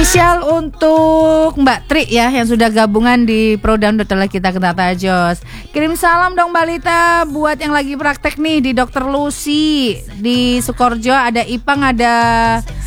Spesial untuk Mbak Tri ya, yang sudah gabungan di Program Dokter Kita Tata Jos. Kirim salam dong Mbak Lita buat yang lagi praktek nih di Dokter Lucy di Sukorjo. Ada Ipang, ada